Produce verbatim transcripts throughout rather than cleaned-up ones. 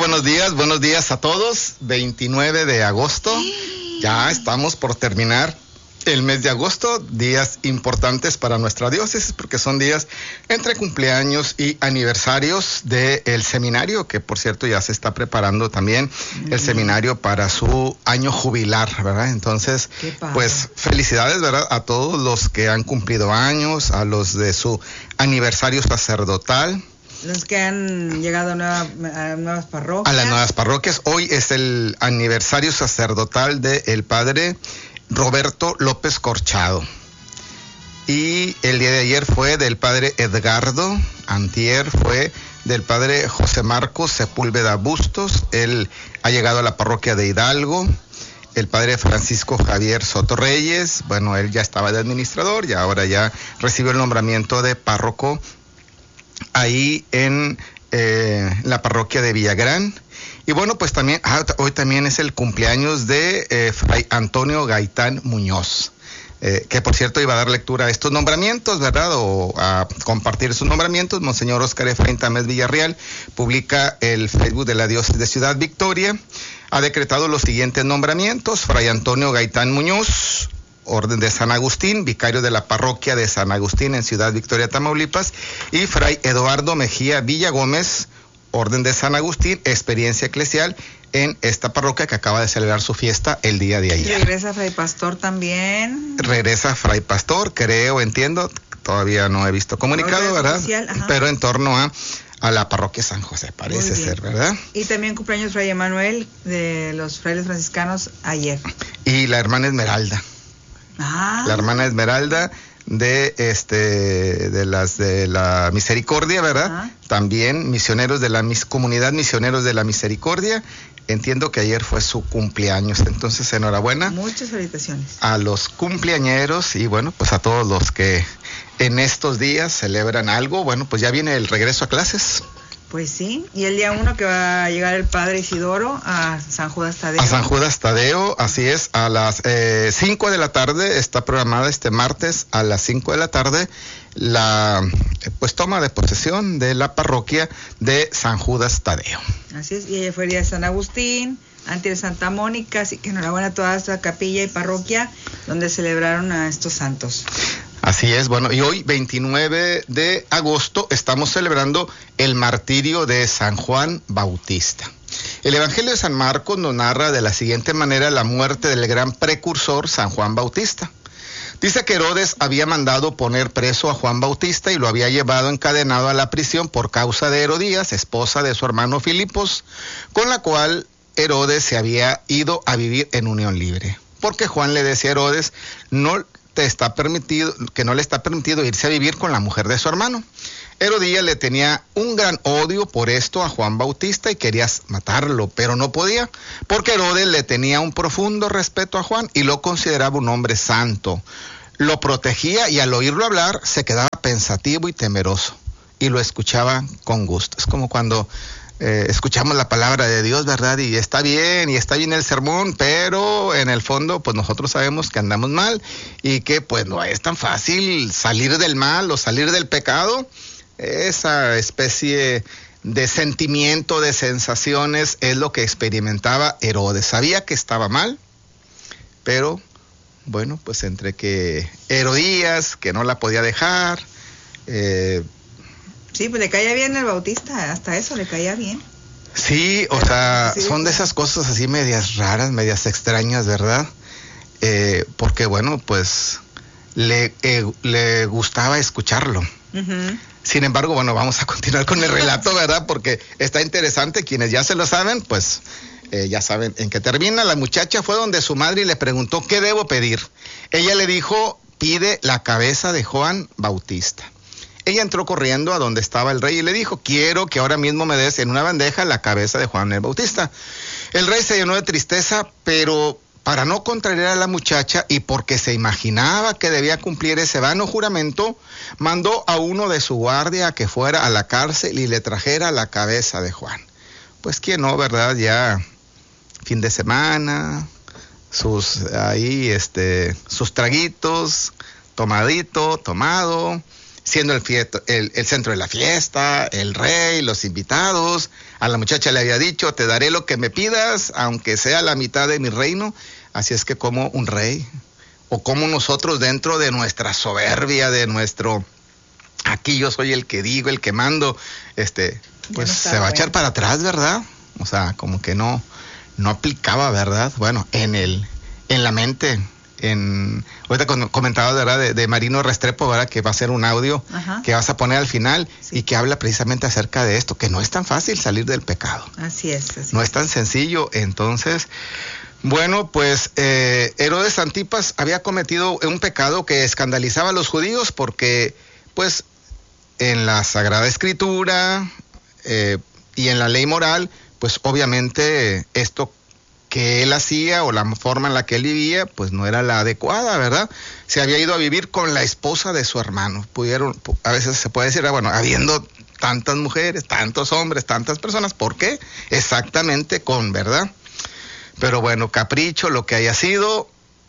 buenos días, buenos días a todos. veintinueve de agosto, ya estamos por terminar el mes de agosto, días importantes para nuestra diócesis porque son días entre cumpleaños y aniversarios del seminario, que por cierto ya se está preparando también el seminario para su año jubilar, ¿verdad? Entonces, pues felicidades, ¿verdad? A todos los que han cumplido años, a los de su aniversario sacerdotal. Los que han llegado a, nueva, a nuevas parroquias. A las nuevas parroquias. Hoy es el aniversario sacerdotal del padre Roberto López Corchado. Y el día de ayer fue del padre Edgardo, antier fue del padre José Marcos Sepúlveda Bustos, él ha llegado a la parroquia de Hidalgo. El padre Francisco Javier Soto Reyes, bueno, él ya estaba de administrador y ahora ya recibió el nombramiento de párroco ahí en eh, la parroquia de Villagrán. Y bueno, pues también, ah, hoy también es el cumpleaños de eh, Fray Antonio Gaitán Muñoz, eh, que por cierto iba a dar lectura a estos nombramientos, ¿verdad? O a compartir sus nombramientos. Monseñor Óscar Efraín Tamés Villarreal publica el Facebook de la Diócesis de Ciudad Victoria. Ha decretado los siguientes nombramientos: Fray Antonio Gaitán Muñoz, Orden de San Agustín, vicario de la parroquia de San Agustín en Ciudad Victoria, Tamaulipas, y Fray Eduardo Mejía Villagómez, Orden de San Agustín, experiencia eclesial en esta parroquia que acaba de celebrar su fiesta el día de ayer. Regresa Fray Pastor también. Regresa Fray Pastor, creo, entiendo, todavía no he visto comunicado, ¿verdad? Oficial, pero en torno a, a la parroquia San José, parece ser, ¿verdad? Y también cumpleaños Fray Emanuel de los frailes franciscanos ayer. Y la hermana Esmeralda. Ah. La hermana Esmeralda de este de las de la Misericordia, ¿verdad? Ah. También misioneros de la mis, comunidad misioneros de la Misericordia. Entiendo que ayer fue su cumpleaños, entonces enhorabuena. Muchas felicitaciones a los cumpleañeros y bueno, pues a todos los que en estos días celebran algo. Bueno, pues ya viene el regreso a clases. Pues sí, y el día uno que va a llegar el padre Isidoro a San Judas Tadeo. A San Judas Tadeo, así es, a las eh, cinco de la tarde, está programada este martes a las cinco de la tarde la pues toma de posesión de la parroquia de San Judas Tadeo. Así es, y ayer fue el día de San Agustín, antes de Santa Mónica, así que enhorabuena a toda esta capilla y parroquia donde celebraron a estos santos. Así es, bueno, y hoy veintinueve de agosto estamos celebrando el martirio de San Juan Bautista. El Evangelio de San Marcos nos narra de la siguiente manera la muerte del gran precursor San Juan Bautista. Dice que Herodes había mandado poner preso a Juan Bautista y lo había llevado encadenado a la prisión por causa de Herodías, esposa de su hermano Filipos, con la cual Herodes se había ido a vivir en unión libre. Porque Juan le decía a Herodes, no te está permitido, que no le está permitido irse a vivir con la mujer de su hermano. Herodías le tenía un gran odio por esto a Juan Bautista y quería matarlo, pero no podía, porque Herodes le tenía un profundo respeto a Juan y lo consideraba un hombre santo. Lo protegía y al oírlo hablar se quedaba pensativo y temeroso y lo escuchaba con gusto. Es como cuando Eh, escuchamos la palabra de Dios, ¿verdad? Y está bien, y está bien el sermón, pero en el fondo, pues nosotros sabemos que andamos mal y que pues no es tan fácil salir del mal o salir del pecado. Esa especie de sentimiento, de sensaciones, es lo que experimentaba Herodes. Sabía que estaba mal, pero bueno, pues entre que Herodías, que no la podía dejar, eh, sí, pues le caía bien el Bautista, hasta eso le caía bien. Sí, o sea, sí, son de esas cosas así medias raras, medias extrañas, ¿verdad? Eh, porque bueno, pues le, eh, le gustaba escucharlo. Uh-huh. Sin embargo, bueno, vamos a continuar con el relato, ¿verdad? Porque está interesante, quienes ya se lo saben, pues eh, ya saben en qué termina. La muchacha fue donde su madre y le preguntó, ¿qué debo pedir? Ella le dijo, pide la cabeza de Juan Bautista. Ella entró corriendo a donde estaba el rey y le dijo, quiero que ahora mismo me des en una bandeja la cabeza de Juan el Bautista. El rey se llenó de tristeza, pero para no contrariar a la muchacha y porque se imaginaba que debía cumplir ese vano juramento, mandó a uno de su guardia a que fuera a la cárcel y le trajera la cabeza de Juan. Pues quién no, ¿verdad? Ya fin de semana, sus ahí este sus traguitos, tomadito, tomado, siendo el, fiesta, el, el centro de la fiesta, el rey, los invitados. A la muchacha le había dicho, te daré lo que me pidas, aunque sea la mitad de mi reino. Así es que como un rey, o como nosotros dentro de nuestra soberbia, de nuestro, aquí yo soy el que digo, el que mando, este, pues no se va bueno. a echar para atrás, ¿verdad? O sea, como que no, no aplicaba, ¿verdad? Bueno, en el, en la mente. En, ahorita comentaba, ¿verdad? De, de Marino Restrepo, ¿verdad? Que va a ser un audio Ajá. que vas a poner al final sí. y que habla precisamente acerca de esto, que no es tan fácil salir del pecado. Así es. Así no es. es tan sencillo. Entonces, bueno, pues eh, Herodes Antipas había cometido un pecado que escandalizaba a los judíos porque, pues, en la Sagrada Escritura eh, y en la ley moral, pues obviamente esto que él hacía o la forma en la que él vivía, pues no era la adecuada, ¿verdad? Se había ido a vivir con la esposa de su hermano. Pudieron, a veces se puede decir, bueno, habiendo tantas mujeres, tantos hombres, tantas personas, ¿por qué? Exactamente con, ¿verdad? Pero bueno, capricho, lo que haya sido,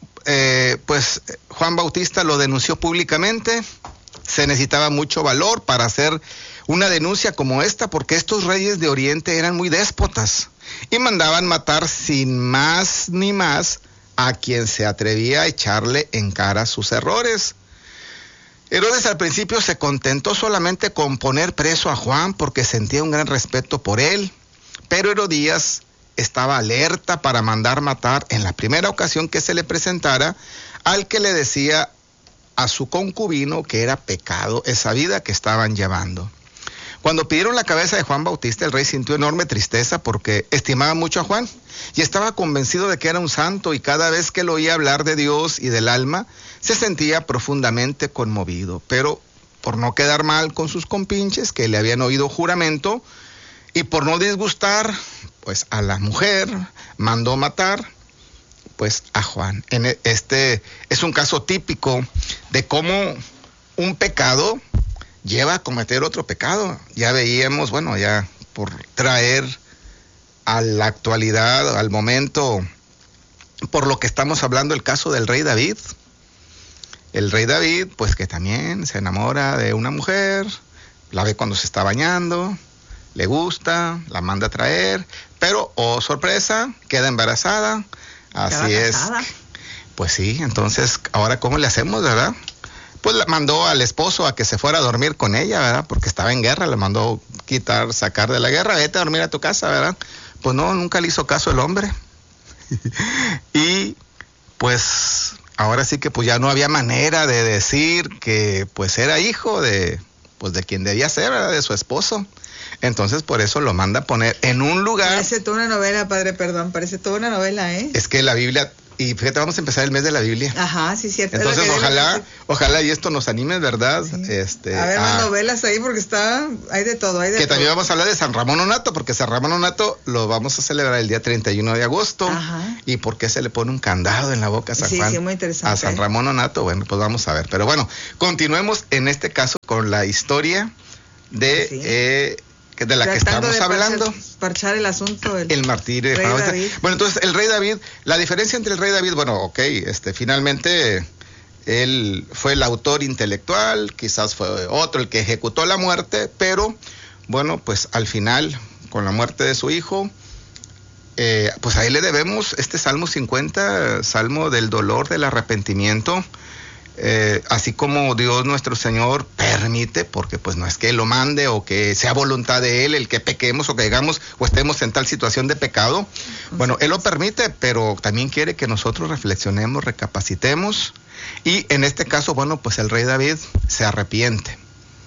eh, pues Juan Bautista lo denunció públicamente. Se necesitaba mucho valor para hacer una denuncia como esta, porque estos reyes de Oriente eran muy déspotas y mandaban matar sin más ni más a quien se atrevía a echarle en cara sus errores. Herodes al principio se contentó solamente con poner preso a Juan porque sentía un gran respeto por él, pero Herodías estaba alerta para mandar matar en la primera ocasión que se le presentara al que le decía a su concubino que era pecado esa vida que estaban llevando. Cuando pidieron la cabeza de Juan Bautista, el rey sintió enorme tristeza porque estimaba mucho a Juan y estaba convencido de que era un santo, y cada vez que lo oía hablar de Dios y del alma, se sentía profundamente conmovido. Pero por no quedar mal con sus compinches que le habían oído juramento y por no disgustar pues a la mujer, mandó matar pues a Juan. En este es un caso típico de cómo un pecado lleva a cometer otro pecado. Ya veíamos, bueno, ya por traer a la actualidad, al momento, por lo que estamos hablando, el caso del rey David. El rey David, pues que también se enamora de una mujer, la ve cuando se está bañando, le gusta, la manda a traer, pero, oh sorpresa, queda embarazada. Así es. Pues sí, entonces, ahora ¿cómo le hacemos, verdad? Pues la mandó al esposo a que se fuera a dormir con ella, ¿verdad? Porque estaba en guerra, le mandó quitar, sacar de la guerra, vete a dormir a tu casa, ¿verdad? Pues no, nunca le hizo caso el hombre. Y pues ahora sí que pues ya no había manera de decir que pues era hijo de, pues de quien debía ser, ¿verdad? De su esposo. Entonces por eso lo manda a poner en un lugar. Parece toda una novela, padre, perdón, parece toda una novela, ¿eh? Es que la Biblia... Y fíjate, vamos a empezar el mes de la Biblia. Ajá, sí, cierto. Entonces, ojalá, ojalá y esto nos anime, ¿verdad? Sí. Este, a ver más novelas ahí, porque está, hay de todo, hay de que todo. También vamos a hablar de San Ramón Nonnato, porque San Ramón Nonnato lo vamos a celebrar el día treinta y uno de agosto. Ajá. ¿Y por qué se le pone un candado en la boca a San sí, Juan? Sí, muy interesante. A San Ramón Nonnato, bueno, pues vamos a ver. Pero bueno, continuemos en este caso con la historia de... Sí. Eh, de la Tratando que estamos de hablando. Parchar, parchar el asunto. El, el martirio de Juan David. Bueno, entonces el rey David, la diferencia entre el rey David, bueno, ok, este, finalmente él fue el autor intelectual, quizás fue otro el que ejecutó la muerte, pero bueno, pues al final, con la muerte de su hijo, eh, pues a él le debemos este Salmo cincuenta, Salmo del dolor, del arrepentimiento. Eh, así como Dios nuestro Señor permite, porque pues no es que Él lo mande o que sea voluntad de Él el que pequemos o que llegamos o estemos en tal situación de pecado. Bueno, Él lo permite, pero también quiere que nosotros reflexionemos, recapacitemos, y en este caso, bueno, pues el rey David se arrepiente,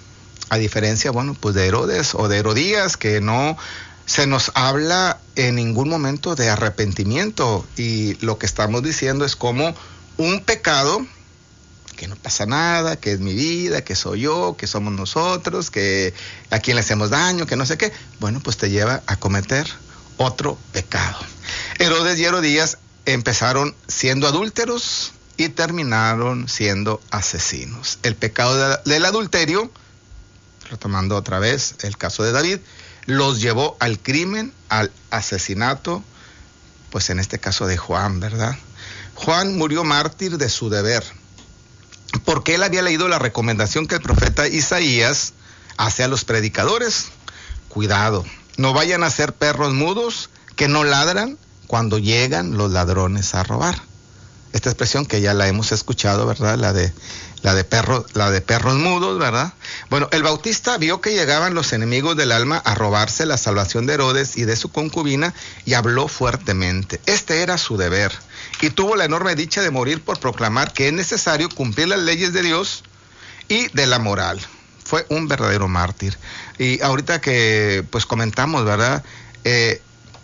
a diferencia, bueno, pues de Herodes o de Herodías, que no se nos habla en ningún momento de arrepentimiento, y lo que estamos diciendo es como un pecado que no pasa nada, que es mi vida, que soy yo, que somos nosotros, que a quien le hacemos daño, que no sé qué, bueno, pues te lleva a cometer otro pecado. Herodes y Herodías empezaron siendo adúlteros y terminaron siendo asesinos. El pecado de, del adulterio, retomando otra vez el caso de David, los llevó al crimen, al asesinato, pues en este caso de Juan, ¿verdad? Juan murió mártir de su deber, porque él había leído la recomendación que el profeta Isaías hace a los predicadores. Cuidado, no vayan a ser perros mudos que no ladran cuando llegan los ladrones a robar. Esta expresión que ya la hemos escuchado, ¿verdad? La de, la de, perro, la de perros mudos, ¿verdad? Bueno, el Bautista vio que llegaban los enemigos del alma a robarse la salvación de Herodes y de su concubina y habló fuertemente. Este era su deber y tuvo la enorme dicha de morir por proclamar que es necesario cumplir las leyes de Dios y de la moral. Fue un verdadero mártir. Y ahorita que pues comentamos, ¿verdad? Eh,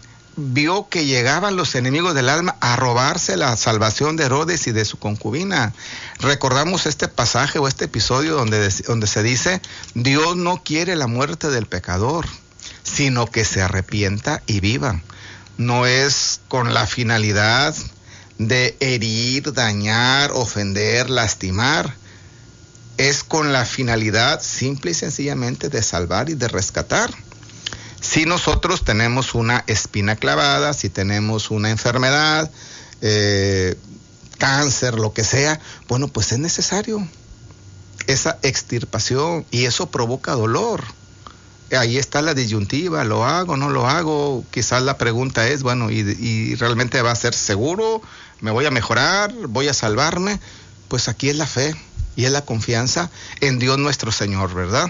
vio que llegaban los enemigos del alma a robarse la salvación de Herodes y de su concubina. Recordamos este pasaje o este episodio donde, donde se dice, Dios no quiere la muerte del pecador, sino que se arrepienta y viva. No es con la finalidad de herir, dañar, ofender, lastimar. Es con la finalidad simple y sencillamente de salvar y de rescatar. Si nosotros tenemos una espina clavada, si tenemos una enfermedad, eh, cáncer, lo que sea, bueno, pues es necesario esa extirpación y eso provoca dolor. Ahí está la disyuntiva, ¿lo hago, no lo hago? Quizás la pregunta es, bueno, ¿y, y realmente va a ser seguro? ¿Me voy a mejorar? ¿Voy a salvarme? Pues aquí es la fe y es la confianza en Dios nuestro Señor, ¿verdad?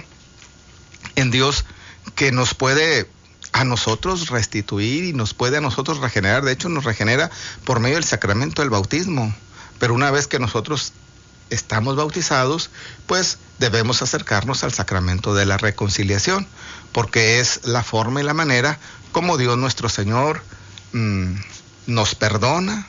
En Dios que nos puede a nosotros restituir y nos puede a nosotros regenerar. De hecho, nos regenera por medio del sacramento del bautismo. Pero una vez que nosotros estamos bautizados, pues debemos acercarnos al sacramento de la reconciliación, porque es la forma y la manera como Dios nuestro Señor mmm, nos perdona.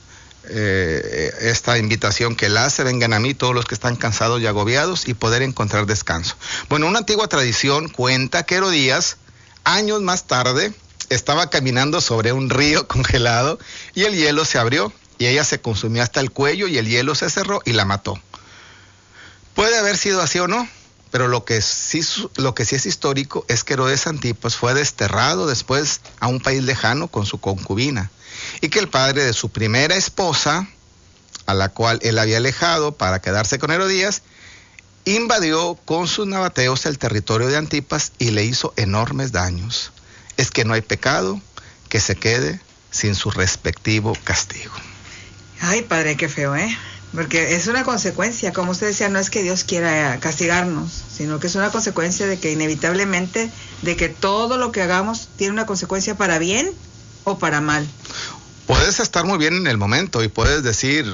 Eh, esta invitación que Él hace, vengan a mí todos los que están cansados y agobiados y poder encontrar descanso. Bueno, una antigua tradición cuenta que Herodías, años más tarde, estaba caminando sobre un río congelado y el hielo se abrió y ella se consumió hasta el cuello y el hielo se cerró y la mató. Puede haber sido así o no, pero lo que sí, lo que sí es histórico es que Herodes Antipas fue desterrado después a un país lejano con su concubina y que el padre de su primera esposa, a la cual él había alejado para quedarse con Herodías, invadió con sus nabateos el territorio de Antipas y le hizo enormes daños. Es que no hay pecado que se quede sin su respectivo castigo. Ay, padre, qué feo, ¿eh? Porque es una consecuencia, como usted decía, no es que Dios quiera castigarnos, sino que es una consecuencia de que inevitablemente, de que todo lo que hagamos tiene una consecuencia para bien o para mal. Puedes estar muy bien en el momento y puedes decir,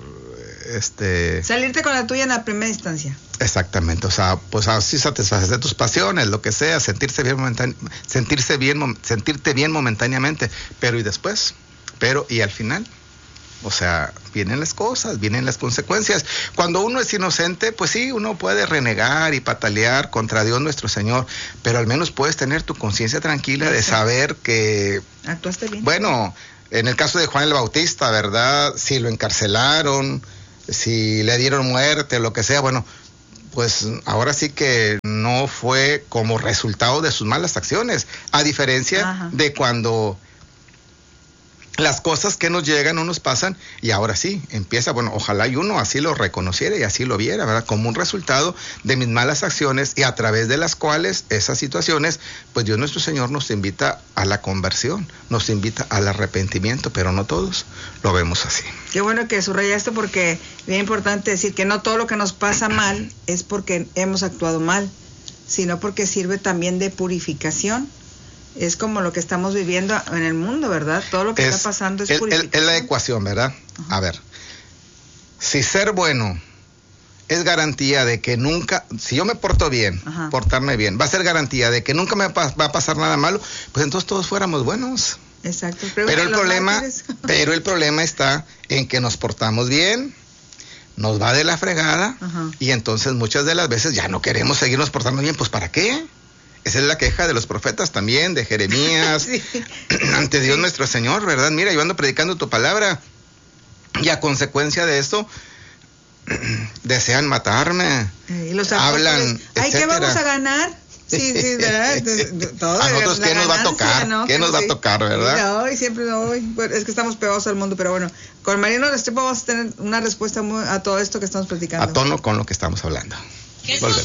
este... salirte con la tuya en la primera instancia. Exactamente, o sea, pues así satisfacer tus pasiones, lo que sea, sentirse bien momentane- sentirse bien, sentirte bien momentáneamente, pero ¿y después? Pero ¿y al final? O sea, vienen las cosas, vienen las consecuencias. Cuando uno es inocente, pues sí, uno puede renegar y patalear contra Dios nuestro Señor, pero al menos puedes tener tu conciencia tranquila de saber que... actuaste bien. Bueno, en el caso de Juan el Bautista, ¿verdad? Si lo encarcelaron, si le dieron muerte, lo que sea, bueno, pues ahora sí que no fue como resultado de sus malas acciones, a diferencia Ajá. de cuando las cosas que nos llegan o nos pasan y ahora sí, empieza, bueno, ojalá y uno así lo reconociera y así lo viera, ¿verdad? Como un resultado de mis malas acciones y a través de las cuales esas situaciones, pues Dios nuestro Señor nos invita a la conversión, nos invita al arrepentimiento, pero no todos lo vemos así. Qué bueno que subraya esto porque es bien importante decir que no todo lo que nos pasa mal es porque hemos actuado mal, sino porque sirve también de purificación. Es como lo que estamos viviendo en el mundo, ¿verdad? Todo lo que es, está pasando es el, purificación. Es la ecuación, ¿verdad? Ajá. A ver, si ser bueno es garantía de que nunca, si yo me porto bien, Ajá. portarme bien, va a ser garantía de que nunca me va a pasar nada malo, pues entonces todos fuéramos buenos. Exacto. Pero el problema, pero el problema está en que nos portamos bien, nos va de la fregada, Ajá. y entonces muchas de las veces ya no queremos seguirnos portando bien, pues ¿para qué? Esa es la queja de los profetas también, de Jeremías, sí. ante Dios sí. nuestro Señor, ¿verdad? Mira, yo ando predicando tu palabra y a consecuencia de esto desean matarme, y los hablan, Ay, ¿qué vamos a ganar? Sí, sí, ¿verdad? Todo a nosotros, ¿qué nos va a tocar? ¿no? ¿Qué nos va a tocar, verdad? Hoy, siempre hoy. Bueno, es que estamos pegados al mundo, pero bueno, con Mariano Restrepo vamos a tener una respuesta muy a todo esto que estamos platicando. A tono con lo que estamos hablando. Volvemos.